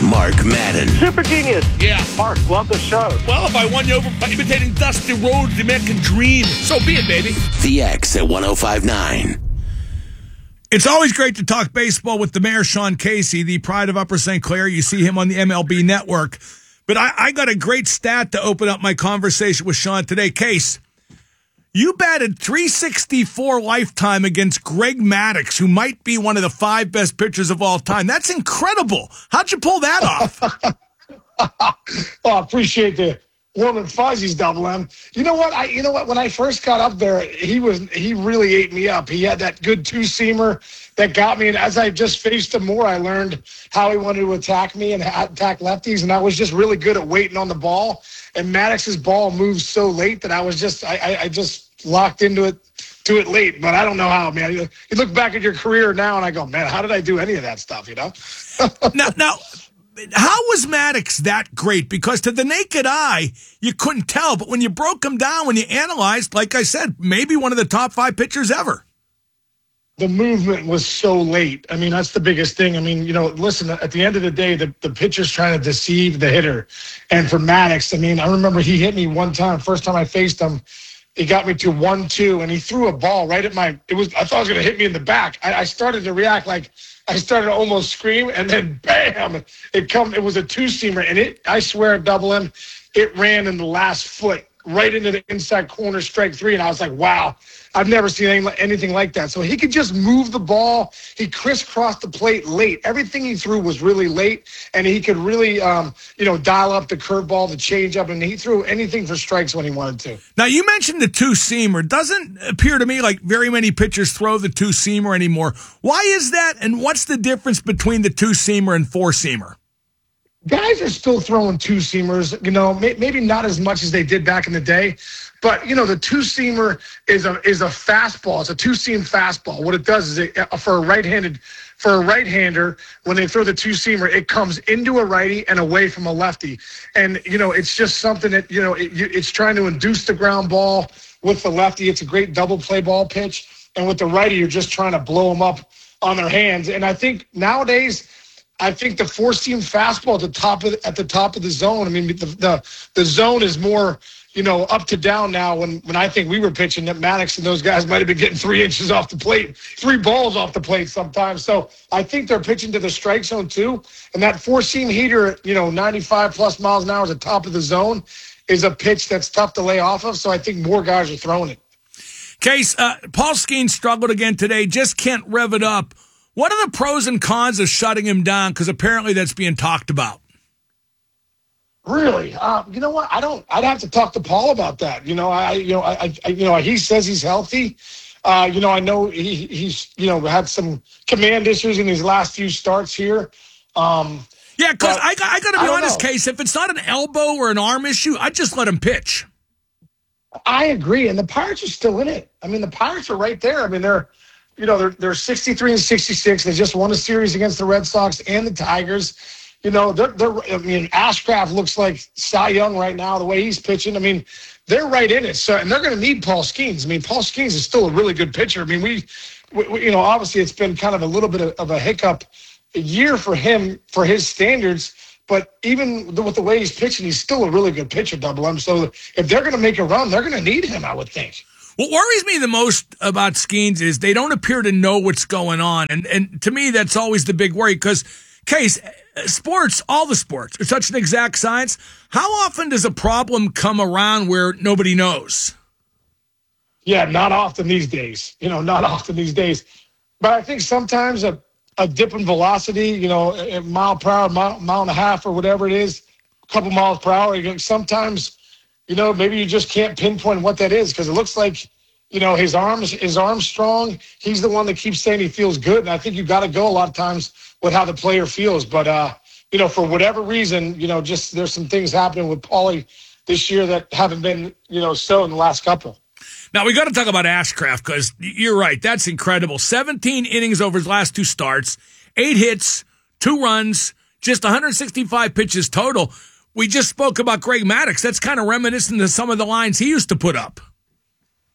Mark Madden. Super genius. Yeah. Mark, love the show. Well, if I won you over by imitating Dusty Rhodes, the American Dream, so be it, baby. The X at 105.9. It's always great to talk baseball with the mayor, Sean Casey, the pride of Upper St. Clair. You see him on the MLB Network. But I got a great stat to open up my conversation with Sean today. Case, you batted .364 lifetime against Greg Maddux, who might be one of the 5 best pitchers of all time. That's incredible. How'd you pull that off? I appreciate the warm and fuzzies, Double M. You know what? When I first got up there, he really ate me up. He had that good two-seamer that got me, and as I just faced him more, I learned how he wanted to attack me and attack lefties, and I was just really good at waiting on the ball. And Maddox's ball moved so late that I just locked into it late. But I don't know how, man. You look back at your career now, and I go, man, how did I do any of that stuff? Now, how was Maddux that great? Because to the naked eye, you couldn't tell. But when you broke him down, when you analyzed, like I said, maybe one of the top 5 pitchers ever. The movement was so late. I mean, that's the biggest thing. I mean, listen, at the end of the day, the pitcher's trying to deceive the hitter. And for Maddux, I mean, I remember he hit me one time, first time I faced him. He got me to 1-2, and he threw a ball right at I thought it was going to hit me in the back. I started to react like I started to almost scream, and then bam, it was a two-seamer, and I swear, Double M, it ran in the last foot right into the inside corner, strike 3, and I was like, wow, I've never seen anything like that. So he could just move the ball. He crisscrossed the plate late. Everything he threw was really late, and he could really, dial up the curveball, the changeup, and he threw anything for strikes when he wanted to. Now, you mentioned the two-seamer. Doesn't appear to me like very many pitchers throw the two-seamer anymore. Why is that, and what's the difference between the two-seamer and four-seamer? Guys are still throwing two-seamers, maybe not as much as they did back in the day. But, the two-seamer is a fastball. It's a two-seam fastball. What it does is for a right-hander, when they throw the two-seamer, it comes into a righty and away from a lefty. And, it's just something that, it's trying to induce the ground ball with the lefty. It's a great double play ball pitch. And with the righty, you're just trying to blow them up on their hands. And I think nowadays, the four-seam fastball at the top of the zone. I mean, the zone is more, up to down now. When I think we were pitching, that Maddux and those guys might have been getting 3 inches off the plate, 3 balls off the plate sometimes. So I think they're pitching to the strike zone too. And that four-seam heater at 95 plus miles an hour at the top of the zone is a pitch that's tough to lay off of. So I think more guys are throwing it. Case, Paul Skeens struggled again today. Just can't rev it up. What are the pros and cons of shutting him down? Because apparently that's being talked about. Really? You know what? I'd have to talk to Paul about that. He says he's healthy. I know he's had some command issues in his last few starts here. Yeah, because I got to be honest, Case, if it's not an elbow or an arm issue, I'd just let him pitch. I agree. And the Pirates are still in it. I mean, the Pirates are right there. I mean, they're 63-66. They just won a series against the Red Sox and the Tigers. Ashcraft looks like Cy Young right now, the way he's pitching. I mean, they're right in it. So, and they're going to need Paul Skeens. I mean, Paul Skeens is still a really good pitcher. I mean, we obviously it's been kind of a little bit of a hiccup year for him for his standards. But even with the way he's pitching, he's still a really good pitcher, Double M. So if they're going to make a run, they're going to need him, I would think. What worries me the most about Skeens is they don't appear to know what's going on. And to me, that's always the big worry because, Case, sports, all the sports, are such an exact science. How often does a problem come around where nobody knows? Yeah, not often these days. Not often these days. But I think sometimes a dip in velocity, a mile per hour, mile and a half or whatever it is, a couple miles per hour, sometimes – maybe you just can't pinpoint what that is because it looks like, his arm's strong. He's the one that keeps saying he feels good. And I think you got to go a lot of times with how the player feels. But, for whatever reason, just there's some things happening with Paulie this year that haven't been, so in the last couple. Now, we got to talk about Ashcraft because you're right. That's incredible. 17 innings over his last 2 starts, 8 hits, 2 runs, just 165 pitches total. We just spoke about Greg Maddux. That's kind of reminiscent of some of the lines he used to put up.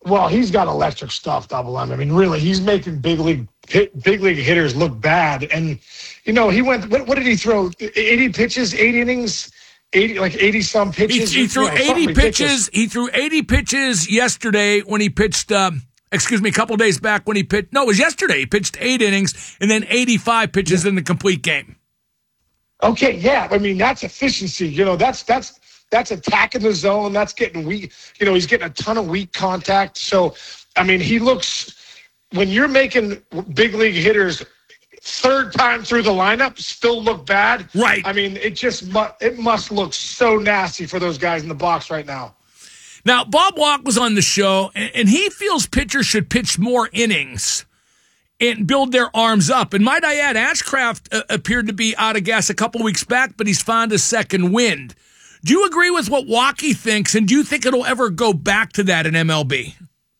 Well, he's got electric stuff, Double M. I mean, really, he's making big league hitters look bad. And, he went, what did he throw? 80 pitches, 8 innings, 80-some pitches? He threw 80 pitches. He threw 80 pitches yesterday when he pitched, a couple days back when he pitched. No, it was yesterday. He pitched 8 innings and then 85 pitches in the complete game. Okay, yeah. I mean, that's efficiency. That's attacking the zone. That's getting weak. He's getting a ton of weak contact. So, I mean, when you're making big league hitters third time through the lineup still look bad. Right. I mean, it must look so nasty for those guys in the box right now. Now, Bob Walk was on the show, and he feels pitchers should pitch more innings and build their arms up. And might I add, Ashcraft appeared to be out of gas a couple weeks back, but he's found a second wind. Do you agree with what Walkie thinks, and do you think it'll ever go back to that in MLB?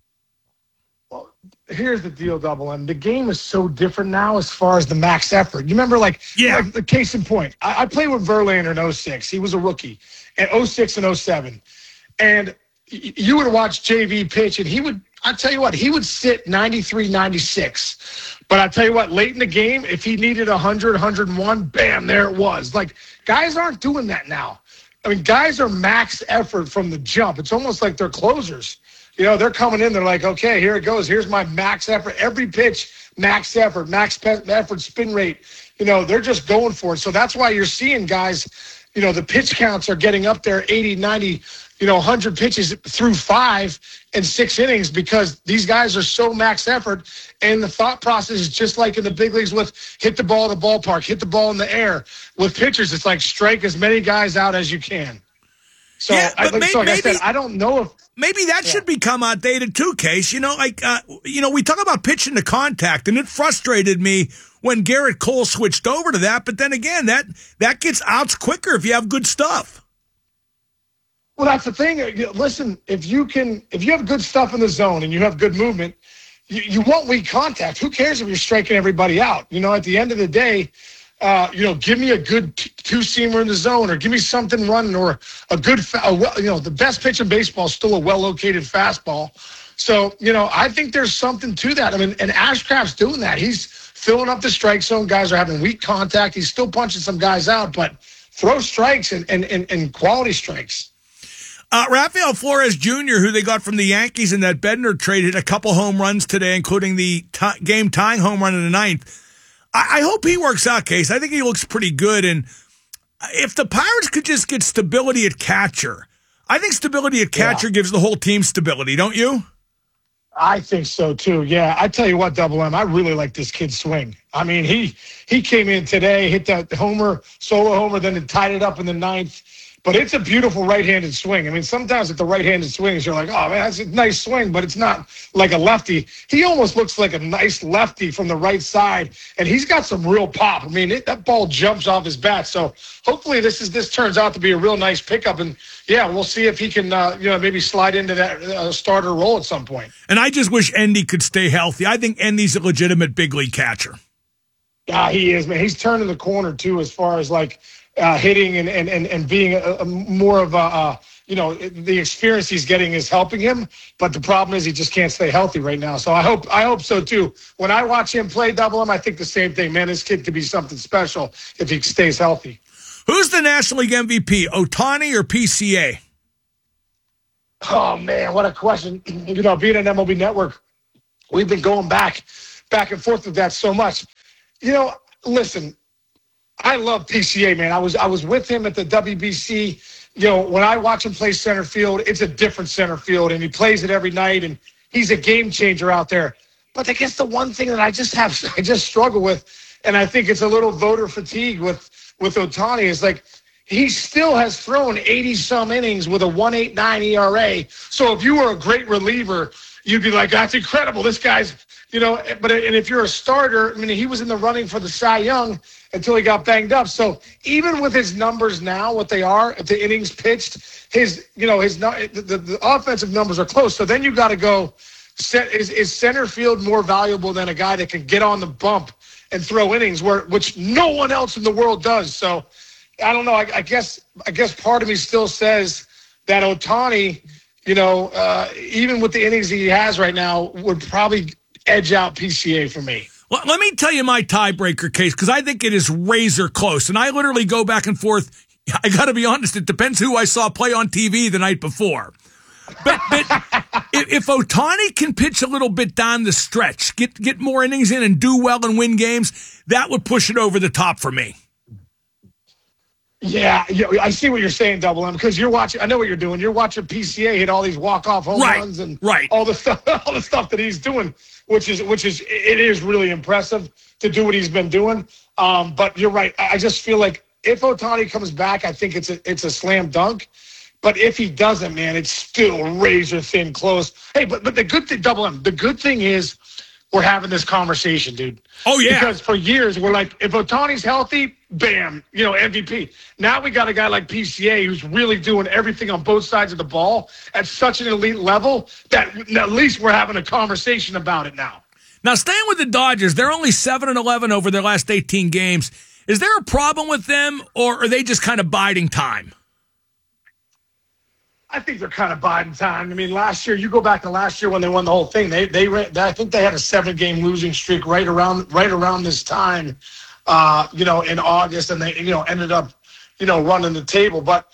Well, here's the deal, Double M. The game is so different now as far as the max effort. You remember, like the case in point, I played with Verlander in 06. He was a rookie. And 06 and 07. And you would watch JV pitch, and I tell you what, he would sit 93, 96. But I tell you what, late in the game, if he needed 100, 101, bam, there it was. Like, guys aren't doing that now. I mean, guys are max effort from the jump. It's almost like they're closers. They're coming in. They're like, okay, here it goes. Here's my max effort. Every pitch, max effort, effort, spin rate. They're just going for it. So that's why you're seeing guys, the pitch counts are getting up there 80, 90, 100 pitches through 5 and 6 innings because these guys are so max effort. And the thought process is just like in the big leagues with hit the ball in the ballpark, hit the ball in the air. With pitchers, it's like strike as many guys out as you can. So, like I said, I don't know if maybe that should become outdated too, Case. We talk about pitching to contact, and it frustrated me when Garrett Cole switched over to that. But then again, that gets outs quicker if you have good stuff. Well, that's the thing. Listen, if you have good stuff in the zone and you have good movement, you want weak contact. Who cares if you're striking everybody out? At the end of the day, give me a good two-seamer in the zone, or give me something running, or a good, the best pitch in baseball is still a well-located fastball. So, I think there's something to that. I mean, and Ashcraft's doing that. He's filling up the strike zone. Guys are having weak contact. He's still punching some guys out, but throw strikes and quality strikes. Rafael Flores Jr., who they got from the Yankees in that Bednar trade, hit a couple home runs today, including the game-tying home run in the 9th. I hope he works out, Case. I think he looks pretty good. And if the Pirates could just get stability at catcher, I think stability at catcher gives the whole team stability, don't you? I think so, too. Yeah, I tell you what, Double M, I really like this kid's swing. I mean, he came in today, hit that solo homer, then tied it up in the 9th. But it's a beautiful right-handed swing. I mean, sometimes at the right-handed swings, you're like, oh, man, that's a nice swing, but it's not like a lefty. He almost looks like a nice lefty from the right side, and he's got some real pop. I mean, that ball jumps off his bat. So hopefully this turns out to be a real nice pickup. And, yeah, we'll see if he can, maybe slide into that starter role at some point. And I just wish Endy could stay healthy. I think Endy's a legitimate big league catcher. Yeah, he is, man. He's turning the corner, too, as far as, like, hitting and being a more of the experience he's getting is helping him, but the problem is he just can't stay healthy right now. So I hope so too. When I watch him play Double M, I think the same thing. Man, this kid could be something special if he stays healthy. Who's the National League MVP, Ohtani or PCA? Oh man, what a question. Being an MLB Network, we've been going back and forth with that so much. Listen, I love PCA, man. I was with him at the WBC. When I watch him play center field, it's a different center field, and he plays it every night, and he's a game changer out there. But I guess the one thing that I just struggle with, and I think it's a little voter fatigue with Ohtani, is like he still has thrown 80-some innings with a 1.89 ERA. So if you were a great reliever, you'd be like, that's incredible. This guy's, and if you're a starter, I mean, he was in the running for the Cy Young until he got banged up. So even with his numbers now, what they are at the innings pitched, the offensive numbers are close. So then you got to go, is center field more valuable than a guy that can get on the bump and throw innings, which no one else in the world does. So I don't know. I guess part of me still says that Ohtani, even with the innings he has right now, would probably edge out PCA for me. Well, let me tell you my tiebreaker case, because I think it is razor close. And I literally go back and forth. I got to be honest, it depends who I saw play on TV the night before. But if Ohtani can pitch a little bit down the stretch, get more innings in and do well and win games, that would push it over the top for me. Yeah, I see what you're saying, Double M, because you're watching. I know what you're doing. You're watching PCA hit all these walk-off home runs and all the stuff that he's doing, which is really impressive to do what he's been doing. But you're right. I just feel like if Ohtani comes back, I think it's a slam dunk. But if he doesn't, man, it's still razor thin close. Hey, but the good thing, Double M, the good thing is we're having this conversation, dude. Oh, yeah. Because for years, we're like, if Ohtani's healthy, bam, MVP. Now we got a guy like PCA who's really doing everything on both sides of the ball at such an elite level that at least we're having a conversation about it now. Now, staying with the Dodgers, they're only 7-11 over their last 18 games. Is there a problem with them, or are they just kind of biding time? I think they're kind of biding time. I mean, last year, you go back to last year when they won the whole thing. I think they had a 7-game losing streak right around this time, in August, and they ended up running the table. But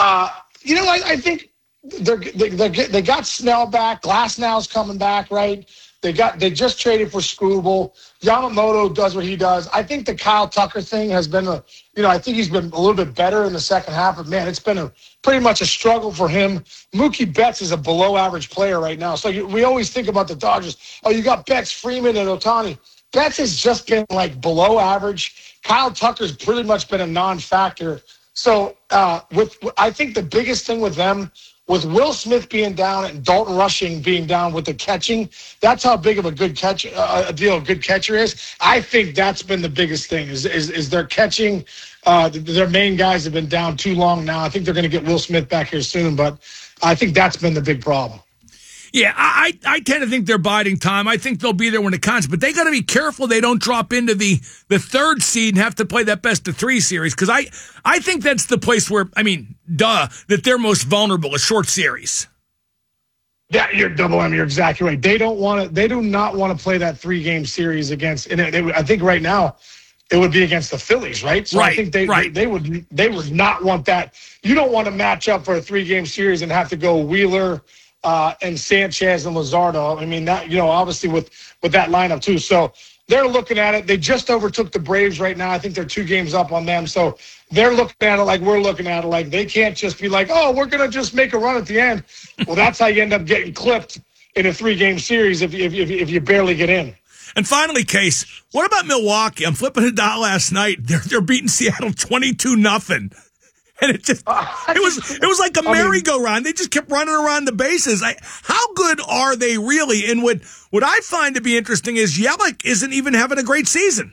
I think they got Snell back. Glasnow's coming back, right? They just traded for Struble. Yamamoto does what he does. I think the Kyle Tucker thing has been I think he's been a little bit better in the second half, but man, it's been pretty much a struggle for him. Mookie Betts is a below average player right now. So we always think about the Dodgers. Oh, you got Betts, Freeman, and Ohtani. Betts has just been like below average. Kyle Tucker's pretty much been a non-factor. So I think the biggest thing with them, with Will Smith being down and Dalton Rushing being down with the catching, that's how big of a good catch a good catcher is. I think that's been the biggest thing is their catching. Their main guys have been down too long now. I think they're going to get Will Smith back here soon, but I think that's been the big problem. Yeah, I tend to think they're biding time. I think they'll be there when it counts, but they got to be careful they don't drop into the third seed and have to play that best-of-3 series, because I think that's the place where, that they're most vulnerable, a short series. Yeah, you're Double M. You're exactly right. They do not want to play that 3-game series against. And I think right now it would be against the Phillies, right? So I think they would not want that. You don't want to match up for a 3-game series and have to go Wheeler and Sanchez and Luzardo. I mean, that obviously with that lineup too. So they're looking at it. They just overtook the Braves right now. I think they're 2 games up on them. So they're looking at it like we're looking at it. Like they can't just be like, oh, we're gonna just make a run at the end. Well, that's how you end up getting clipped in a 3-game series if you barely get in. And finally, Case, what about Milwaukee? I'm flipping it out last night. They're beating Seattle 22-0. And it was like a merry-go-round. They just kept running around the bases. How good are they really? And what I find to be interesting is Yelich isn't even having a great season.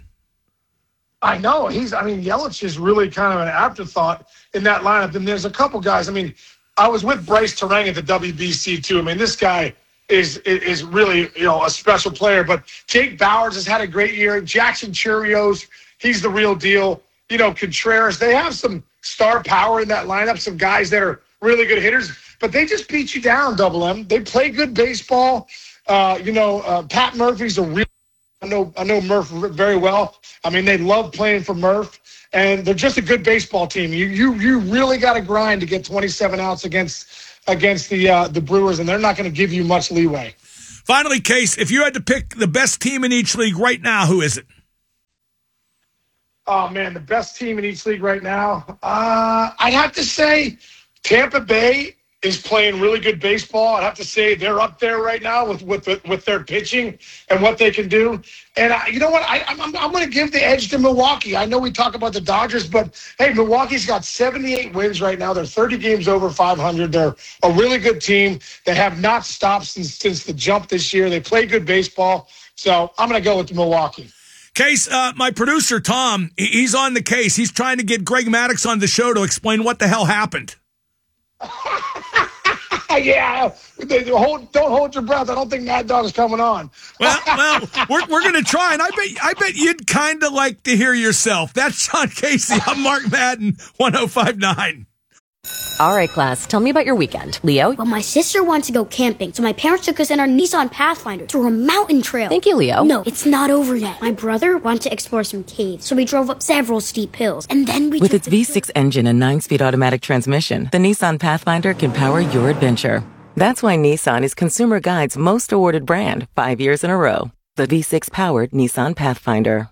I know. Yelich is really kind of an afterthought in that lineup. And there's a couple guys. I was with Bryce Terang at the WBC too. This guy is really, a special player. But Jake Bowers has had a great year. Jackson Chirios, he's the real deal. Contreras, they have some star power in that lineup, some guys that are really good hitters, but they just beat you down, Double M. They play good baseball. Pat Murphy's a real – I know Murph very well. They love playing for Murph, and they're just a good baseball team. You really got to grind to get 27 outs against the Brewers, and they're not going to give you much leeway. Finally, Case, if you had to pick the best team in each league right now, who is it? Oh, man, the best team in each league right now. I'd have to say Tampa Bay is playing really good baseball. I'd have to say they're up there right now with their pitching and what they can do. And you know what? I'm going to give the edge to Milwaukee. I know we talk about the Dodgers, but, hey, Milwaukee's got 78 wins right now. They're 30 games over 500. They're a really good team. They have not stopped since the jump this year. They play good baseball. So I'm going to go with Milwaukee. Case, my producer, Tom, he's on the case. He's trying to get Greg Maddux on the show to explain what the hell happened. Yeah, don't hold your breath. I don't think Mad Dog is coming on. Well, we're going to try, and I bet you'd kind of like to hear yourself. That's Sean Casey. I'm Mark Madden, 105.9. All right, class, tell me about your weekend. Leo? Well, my sister wanted to go camping, so my parents took us in our Nissan Pathfinder through a mountain trail. Thank you, Leo. No, it's not over yet. My brother wanted to explore some caves, so we drove up several steep hills, and then we With its V6 engine and 9-speed automatic transmission, the Nissan Pathfinder can power your adventure. That's why Nissan is Consumer Guide's most awarded brand 5 years in a row. The V6-powered Nissan Pathfinder.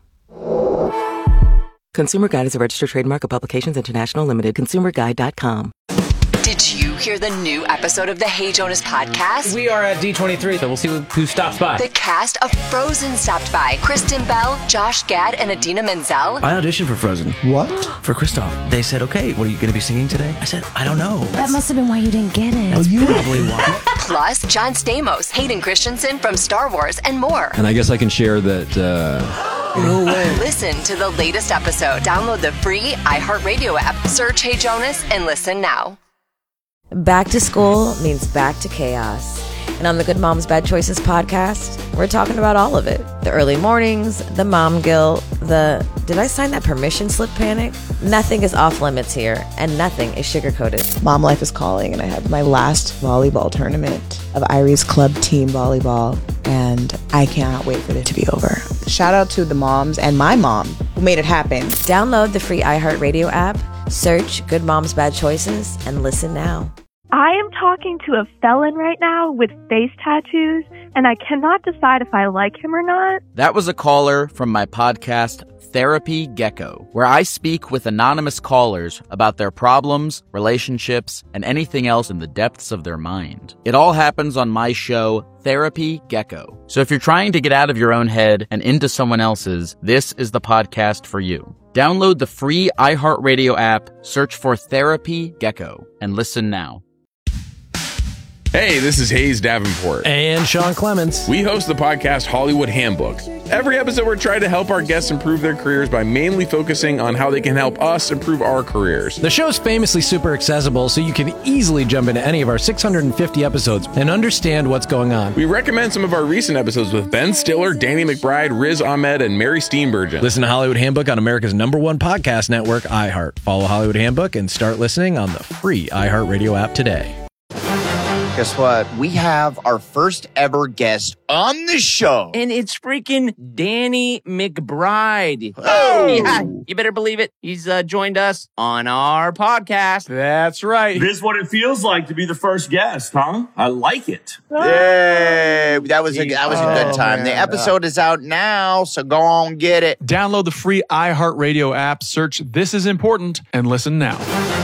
Consumer Guide is a registered trademark of Publications International Limited. ConsumerGuide.com. Did you hear the new episode of the Hey Jonas podcast? We are at D23, so we'll see who stops by. The cast of Frozen stopped by. Kristen Bell, Josh Gad, and Idina Menzel. I auditioned for Frozen. What? For Kristoff. They said, okay, what are you going to be singing today? I said, I don't know. That must have been why you didn't get it. That's probably why. Plus, John Stamos, Hayden Christensen from Star Wars, and more. And I guess I can share that, No way. Listen to the latest episode. Download the free iHeartRadio app. Search Hey Jonas and listen now. Back to school means back to chaos. And on the Good Moms Bad Choices podcast, we're talking about all of it. The early mornings, the mom guilt, the did I sign that permission slip panic? Nothing is off limits here, and nothing is sugar-coated. Mom life is calling, and I have my last volleyball tournament of Irie's club team volleyball, and I cannot wait for it to be over. Shout out to the moms and my mom who made it happen. Download the free iHeartRadio app, search Good Moms Bad Choices, and listen now. I am talking to a felon right now with face tattoos, and I cannot decide if I like him or not. That was a caller from my podcast, Therapy Gecko, where I speak with anonymous callers about their problems, relationships, and anything else in the depths of their mind. It all happens on my show, Therapy Gecko. So if you're trying to get out of your own head and into someone else's, this is the podcast for you. Download the free iHeartRadio app, search for Therapy Gecko, and listen now. Hey, this is Hayes Davenport. And Sean Clements. We host the podcast Hollywood Handbook. Every episode, we're trying to help our guests improve their careers by mainly focusing on how they can help us improve our careers. The show's famously super accessible, so you can easily jump into any of our 650 episodes and understand what's going on. We recommend some of our recent episodes with Ben Stiller, Danny McBride, Riz Ahmed, and Mary Steenburgen. Listen to Hollywood Handbook on America's #1 podcast network, iHeart. Follow Hollywood Handbook and start listening on the free iHeartRadio app today. Guess what? We have our first ever guest on the show. And it's freaking Danny McBride. Oh! Yeah, you better believe it. He's joined us on our podcast. That's right. This is what it feels like to be the first guest, huh? I like it. Yay! That was a good time. Man. The episode is out now, so go on get it. Download the free iHeartRadio app, search This Is Important, and listen now.